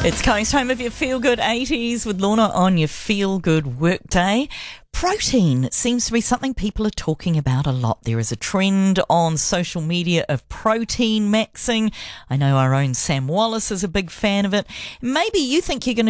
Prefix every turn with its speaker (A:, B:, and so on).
A: It's Coast Home of your Feel Good 80s with Lorna on your Feel Good Workday. Protein seems to be something people are talking about a lot. There is a trend on social media of protein maxing. I know our own Sam Wallace is a big fan of it. Maybe you think you're going to